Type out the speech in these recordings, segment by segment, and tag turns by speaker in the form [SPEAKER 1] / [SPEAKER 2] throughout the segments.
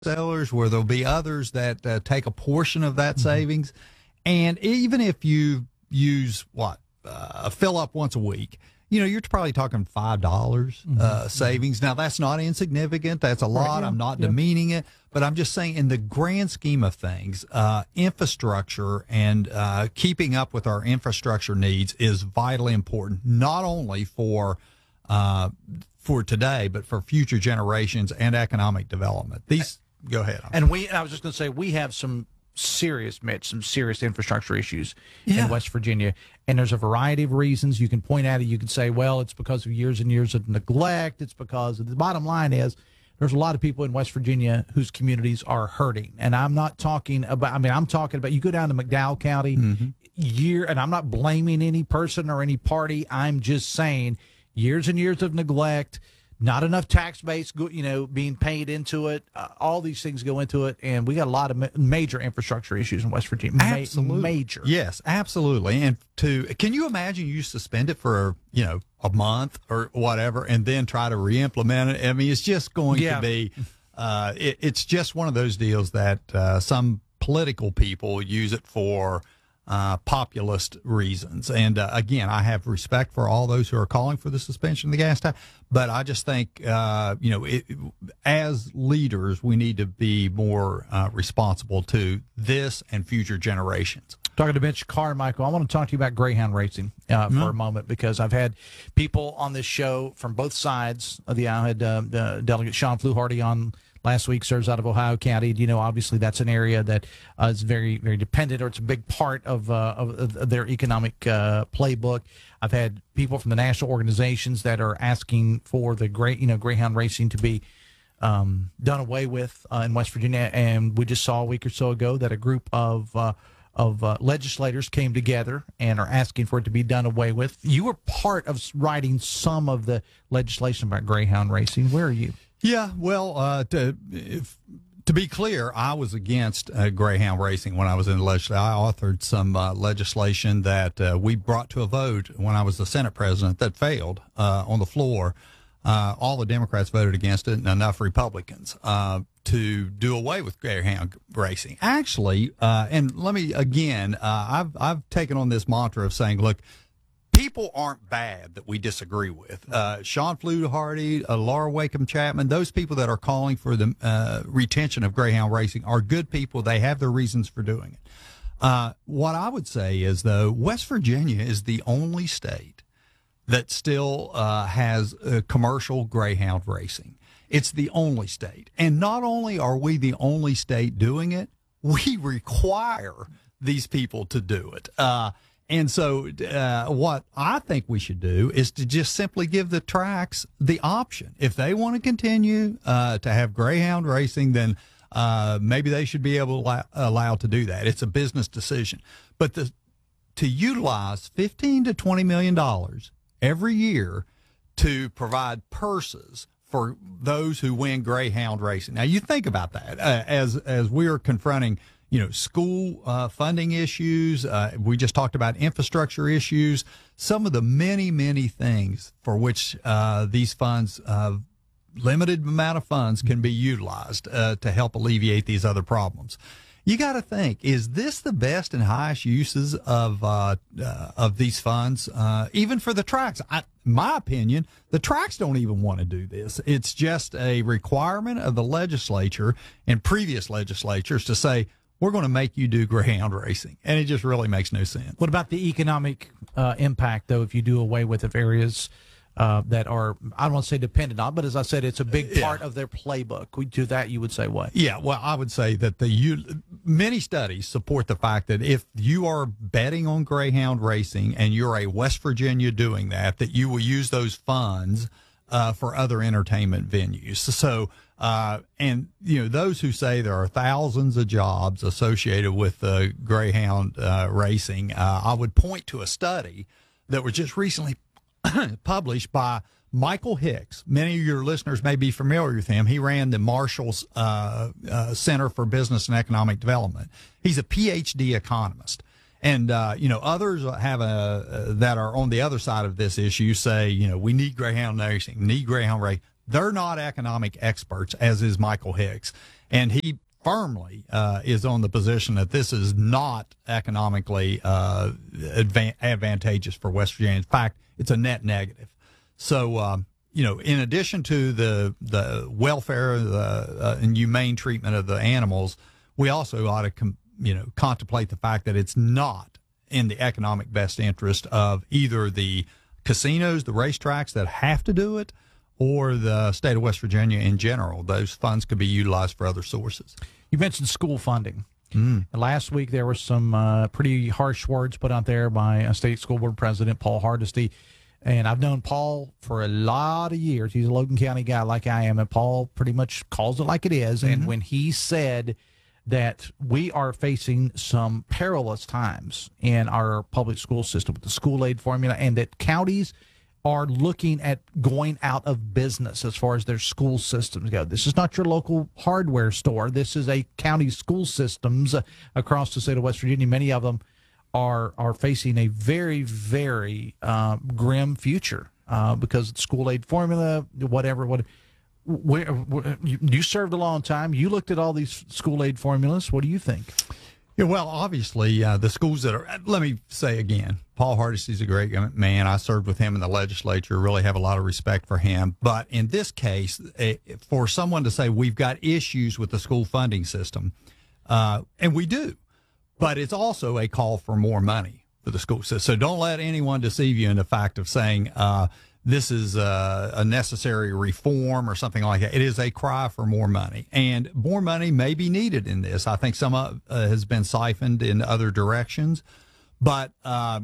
[SPEAKER 1] sellers, where there'll be others that take a portion of that savings. And even if you use fill up once a week, you're probably talking $5 savings. Now, that's not insignificant. That's a lot.
[SPEAKER 2] Right, yeah,
[SPEAKER 1] I'm not demeaning it, but I'm just saying in the grand scheme of things, infrastructure and keeping up with our infrastructure needs is vitally important, not only for today, but for future generations and economic development. Go ahead.
[SPEAKER 3] I was just going to say, we have some serious infrastructure issues in West Virginia, and there's a variety of reasons you can point at it. You can say, well, it's because of years and years of neglect. It's because of the bottom line is there's a lot of people in West Virginia whose communities are hurting, and I'm not talking about. I'm talking about you go down to McDowell County and I'm not blaming any person or any party. I'm just saying years and years of neglect. Not enough tax base, being paid into it. All these things go into it, and we got a lot of major infrastructure issues in West Virginia.
[SPEAKER 1] Absolutely,
[SPEAKER 3] major.
[SPEAKER 1] Yes, absolutely. And can you imagine you suspend it for a month or whatever, and then try to re-implement it? I mean, it's just going to be. It's just one of those deals that some political people use it for populist reasons. And again, I have respect for all those who are calling for the suspension of the gas tax, but I just think, as leaders, we need to be more responsible to this and future generations.
[SPEAKER 3] Talking to Mitch Carmichael, I want to talk to you about Greyhound racing for a moment, because I've had people on this show from both sides of the aisle. I had Delegate Sean Fluharty on last week, serves out of Ohio County. Obviously that's an area that is very, very dependent, or it's a big part of their economic playbook. I've had people from the national organizations that are asking for the Greyhound racing to be done away with in West Virginia. And we just saw a week or so ago that a group of legislators came together and are asking for it to be done away with. You were part of writing some of the legislation about Greyhound racing. Where are you?
[SPEAKER 1] Yeah, well, to be clear, I was against Greyhound racing when I was in the legislature. I authored some legislation that we brought to a vote when I was the Senate president that failed on the floor. All the Democrats voted against it, and enough Republicans to do away with Greyhound racing. Actually, and let me again, I've taken on this mantra of saying, look, people aren't bad that we disagree with. Sean Fluharty, Laura Wakeham Chapman, those people that are calling for the retention of Greyhound racing are good people. They have their reasons for doing it. What I would say is, though, West Virginia is the only state that still has commercial Greyhound racing. It's the only state. And not only are we the only state doing it, we require these people to do it. And so what I think we should do is to just simply give the tracks the option. If they want to continue to have Greyhound racing, then maybe they should be allowed to do that. It's a business decision. But to utilize $15 to $20 million every year to provide purses for those who win Greyhound racing. Now, you think about that as we are confronting school funding issues. We just talked about infrastructure issues. Some of the many, many things for which these funds, limited amount of funds, can be utilized to help alleviate these other problems. You got to think: is this the best and highest uses of these funds, even for the tracks? In my opinion, the tracks don't even want to do this. It's just a requirement of the legislature and previous legislatures to say, we're going to make you do Greyhound racing. And it just really makes no sense.
[SPEAKER 3] What about the economic impact, though, if you do away with the areas that are, I don't want to say dependent on, but as I said, it's a big part of their playbook. We do that, you would say what?
[SPEAKER 1] Yeah, well, I would say that many studies support the fact that if you are betting on Greyhound racing and you're a West Virginia doing that you will use those funds for other entertainment venues. So, and those who say there are thousands of jobs associated with Greyhound racing, I would point to a study that was just recently published by Michael Hicks. Many of your listeners may be familiar with him. He ran the Marshall's Center for Business and Economic Development. He's a PhD economist. And, others that are on the other side of this issue say, we need Greyhound racing, They're not economic experts, as is Michael Hicks. And he firmly is on the position that this is not economically advantageous for West Virginia. In fact, it's a net negative. So, in addition to the welfare and humane treatment of the animals, we also ought to contemplate the fact that it's not in the economic best interest of either the casinos, the racetracks that have to do it, or the state of West Virginia in general. Those funds could be utilized for other sources.
[SPEAKER 3] You mentioned school funding. Last week there were some pretty harsh words put out there by a state school board president, Paul Hardesty. And I've known Paul for a lot of years. He's a Logan County guy like I am, and Paul pretty much calls it like it is. And when he said that we are facing some perilous times in our public school system with the school aid formula, and that counties are looking at going out of business as far as their school systems go. This is not your local hardware store. This is a county school systems across the state of West Virginia. Many of them are facing a very, very grim future because of the school aid formula, whatever. You served a long time. You looked at all these school aid formulas. What do you think?
[SPEAKER 1] Yeah, well, obviously, the schools that are, let me say again, Paul Hardesty's a great man. I served with him in the legislature, really have a lot of respect for him. But in this case, for someone to say we've got issues with the school funding system, and we do, but it's also a call for more money for the school system. So don't let anyone deceive you in the fact of saying this is a necessary reform or something like that. It is a cry for more money, and more money may be needed in this. I think some has been siphoned in other directions, but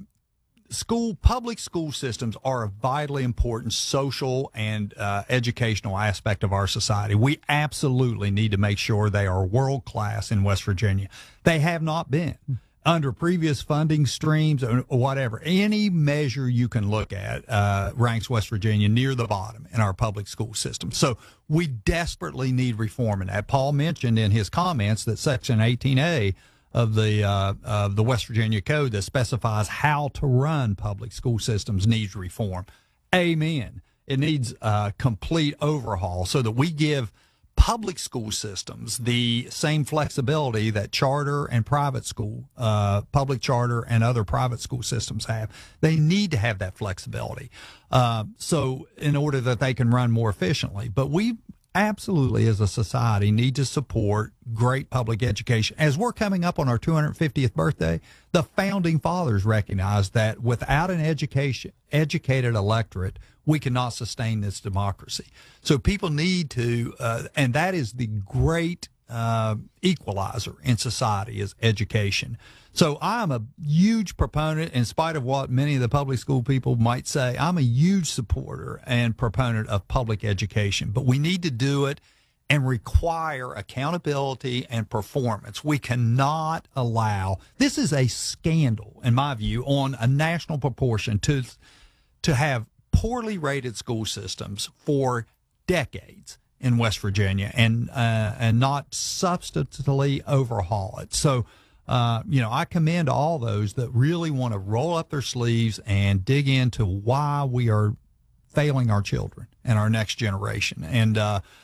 [SPEAKER 1] public school systems are a vitally important social and educational aspect of our society. We absolutely need to make sure they are world class in West Virginia. They have not been. Under previous funding streams or whatever, any measure you can look at ranks West Virginia near the bottom in our public school system. So we desperately need reform in that. Paul mentioned in his comments that Section 18A of the West Virginia Code that specifies how to run public school systems needs reform. Amen. It needs a complete overhaul so that we give public school systems the same flexibility that charter and private school, public charter and other private school systems have. They need to have that flexibility so in order that they can run more efficiently. But we absolutely, as a society, need to support great public education. As we're coming up on our 250th birthday, the founding fathers recognized that without an educated electorate, we cannot sustain this democracy. So people need to, and that is the great equalizer in society, is education. So I'm a huge proponent, in spite of what many of the public school people might say, I'm a huge supporter and proponent of public education. But we need to do it and require accountability and performance. We cannot allow, this is a scandal, in my view, on a national proportion to have poorly rated school systems for decades in West Virginia and not substantively overhaul it. So, I commend all those that really want to roll up their sleeves and dig into why we are failing our children and our next generation. And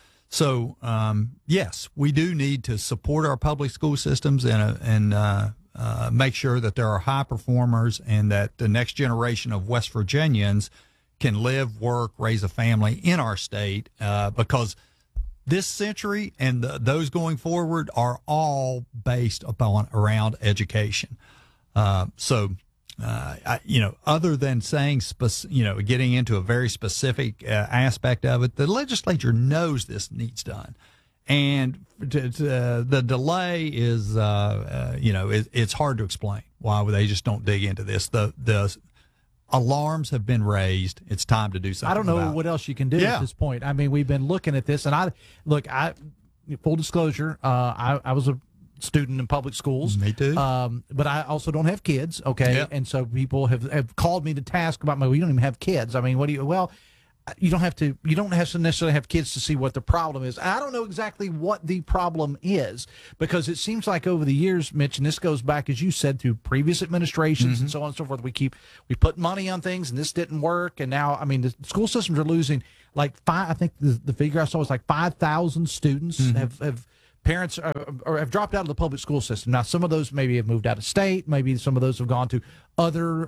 [SPEAKER 1] yes, we do need to support our public school systems and make sure that there are high performers and that the next generation of West Virginians can live, work, raise a family in our state, because this century and those going forward are all based around education. Other than saying, getting into a very specific aspect of it, the legislature knows this needs done. And the delay is, it's hard to explain why they just don't dig into this. The alarms have been raised. It's time to do something.
[SPEAKER 3] I don't know what else you can do at this point. I mean, we've been looking at this, and full disclosure, I was a student in public schools.
[SPEAKER 1] Me too.
[SPEAKER 3] But I also don't have kids. Okay. Yep. And so people have called me to task about you don't even have kids. I mean, you don't have to necessarily have kids to see what the problem is. I don't know exactly what the problem is, because it seems like over the years, Mitch, and this goes back, as you said, through previous administrations and so on and so forth, we put money on things and this didn't work. And now, I mean, the school systems are losing I think the figure I saw was like 5,000 students have parents have dropped out of the public school system. Now, some of those maybe have moved out of state. Maybe some of those have gone to other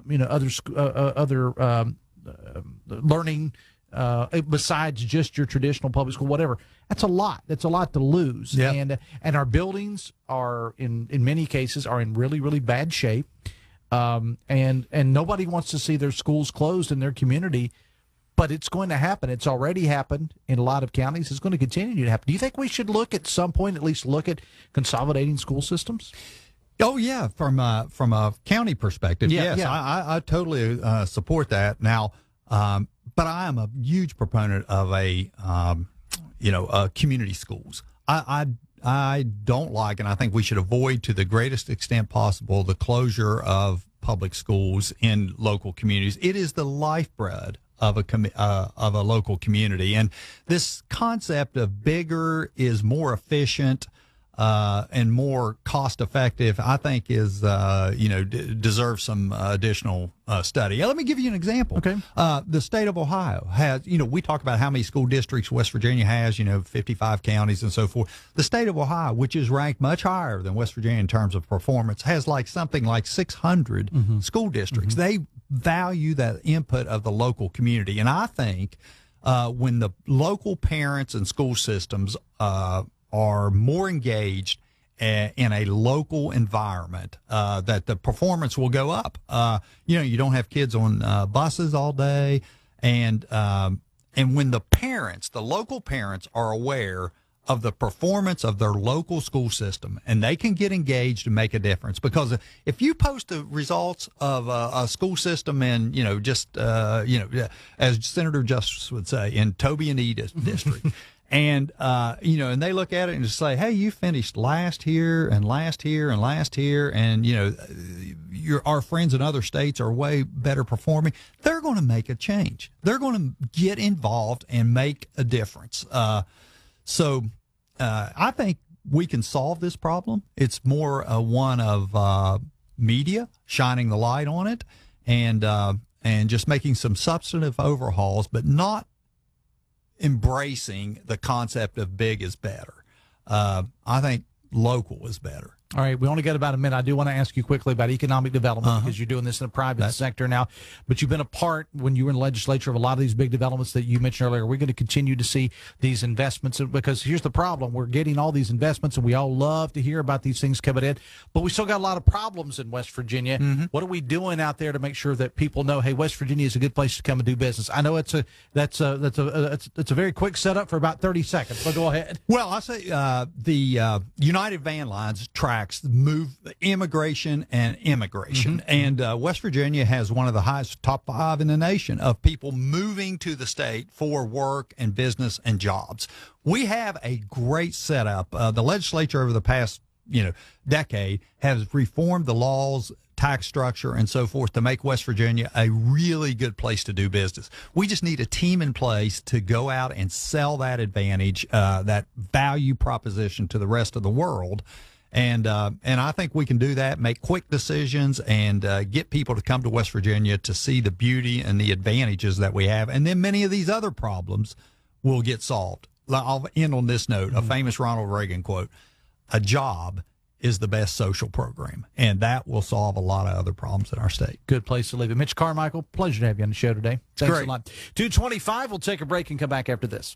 [SPEAKER 3] learning besides just your traditional public school, whatever. That's a lot. That's a lot to lose. Yep. And our buildings are in many cases are in really, really bad shape. And nobody wants to see their schools closed in their community, but it's going to happen. It's already happened in a lot of counties. It's going to continue to happen. Do you think we should look at some point, at least look at consolidating school systems?
[SPEAKER 1] Oh yeah, from a county perspective, yes, I totally support that. Now, but I am a huge proponent of community schools. I don't like, and I think we should avoid to the greatest extent possible, the closure of public schools in local communities. It is the lifeblood of a local community, and this concept of bigger is more efficient and more cost effective, I think is deserves some additional study. Let me give you an example.
[SPEAKER 3] Okay.
[SPEAKER 1] The state of Ohio has, we talk about how many school districts West Virginia has, 55 counties and so forth. The state of Ohio, which is ranked much higher than West Virginia in terms of performance, has something like 600 school districts. They value that input of the local community, and I think when the local parents and school systems are more engaged in a local environment, that the performance will go up. You don't have kids on buses all day, and when the local parents are aware of the performance of their local school system, and they can get engaged and make a difference. Because if you post the results of a school system in, as Senator Justice would say, in Toby and Edith district, and and they look at it and just say, hey, you finished last here and last here and last here, and our friends in other states are way better performing. They're going to make a change. They're going to get involved and make a difference. So I think we can solve this problem. It's more one of media shining the light on it, and just making some substantive overhauls, but not embracing the concept of big is better. I think local is better.
[SPEAKER 3] All right, we only got about a minute. I do want to ask you quickly about economic development because you're doing this in the private sector now, but you've been a part, when you were in the legislature, of a lot of these big developments that you mentioned earlier. We're going to continue to see these investments, because here's the problem. We're getting all these investments, and we all love to hear about these things coming in, but we still got a lot of problems in West Virginia. What are we doing out there to make sure that people know, hey, West Virginia is a good place to come and do business? I know that's a very quick setup for about 30 seconds, but go ahead.
[SPEAKER 1] Well, I say the United Van Lines tracks move immigration and immigration, and West Virginia has one of the highest, top 5 in the nation, of people moving to the state for work and business and jobs. We have a great setup. The legislature over the past decade has reformed the laws, tax structure, and so forth to make West Virginia a really good place to do business. We just need a team in place to go out and sell that advantage, that value proposition to the rest of the world. And I think we can do that, make quick decisions, and get people to come to West Virginia to see the beauty and the advantages that we have. And then many of these other problems will get solved. I'll end on this note, a famous Ronald Reagan quote: a job is the best social program, and that will solve a lot of other problems in our state.
[SPEAKER 3] Good place to leave it. Mitch Carmichael, pleasure to have you on the show today. Thanks a lot. 2:25, we'll take a break and come back after this.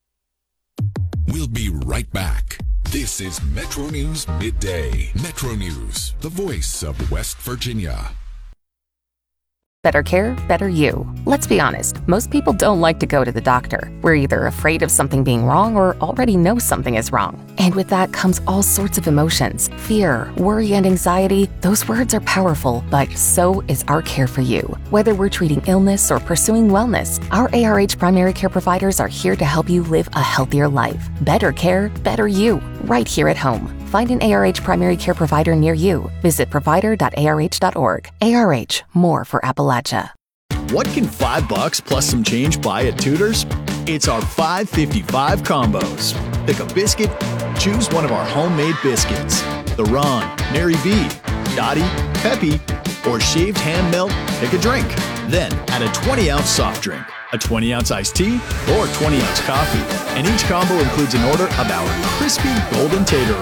[SPEAKER 2] We'll be right back. This is Metro News Midday. Metro News, the voice of West Virginia.
[SPEAKER 4] Better care, better you. Let's be honest, most people don't like to go to the doctor. We're either afraid of something being wrong or already know something is wrong. And with that comes all sorts of emotions. Fear, worry, and anxiety. Those words are powerful, but so is our care for you. Whether we're treating illness or pursuing wellness, our ARH primary care providers are here to help you live a healthier life. Better care, better you. Right here at home. Find an ARH primary care provider near you. Visit provider.arh.org. ARH, more for Appalachia.
[SPEAKER 5] What can $5 plus some change buy at Tudor's? It's our $5.55 combos. Pick a biscuit, choose one of our homemade biscuits. The Ron, Mary B, Dottie, Peppy, or shaved ham melt, pick a drink. Then add a 20-ounce soft drink. a 20-ounce iced tea, or 20-ounce coffee. And each combo includes an order of our crispy golden tater